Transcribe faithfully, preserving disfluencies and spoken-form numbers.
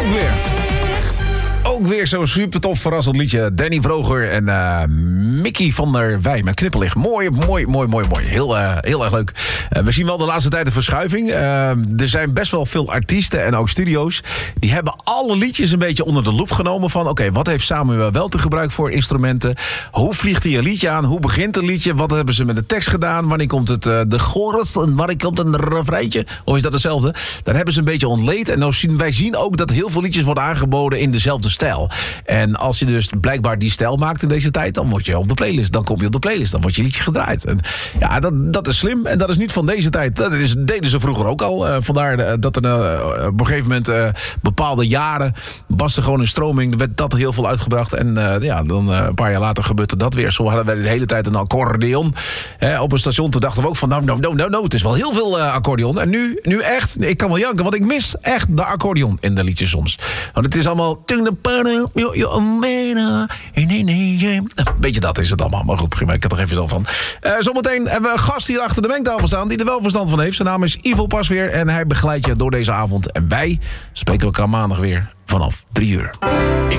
ook weer. Ook weer zo'n super tof verrassend liedje. Danny Vroger en uh, Mickey van der Wij met Knipperlicht. Mooi, mooi, mooi, mooi, mooi. Heel, uh, heel erg leuk. Uh, we zien wel de laatste tijd een verschuiving. Uh, er zijn best wel veel artiesten en ook studio's. Die hebben alle liedjes een beetje onder de loep genomen van... oké, okay, wat heeft Samuel wel te gebruik voor instrumenten? Hoe vliegt hij een liedje aan? Hoe begint een liedje? Wat hebben ze met de tekst gedaan? Wanneer komt het uh, de chorus? Wanneer komt een refreintje? Of is dat hetzelfde? Daar hebben ze een beetje ontleed. En nou zien, wij zien ook dat heel veel liedjes worden aangeboden in dezelfde stijl. En als je dus blijkbaar die stijl maakt in deze tijd... dan word je op de playlist, dan kom je op de playlist... dan wordt je liedje gedraaid. En ja, dat, dat is slim en dat is niet van deze tijd. Dat is, deden ze vroeger ook al. Uh, vandaar uh, dat er uh, op een gegeven moment... Uh, bepaalde jaren was er gewoon een stroming... er werd dat heel veel uitgebracht. En uh, ja, dan uh, een paar jaar later gebeurde dat weer. Zo hadden wij de hele tijd een accordeon. Uh, op een station, toen dachten we ook van... nou, nou, nou, nou, nou het is wel heel veel uh, accordeon. En nu, nu echt, ik kan wel janken... want ik mis echt de accordeon in de liedjes soms. Want het is allemaal... Beetje dat is het allemaal. Maar goed, prima, ik heb er even zo van. Uh, zometeen hebben we een gast hier achter de mengtafel staan... die er wel verstand van heeft. Zijn naam is Ivo Pasveer en hij begeleidt je door deze avond. En wij spreken elkaar maandag weer vanaf drie uur. Ik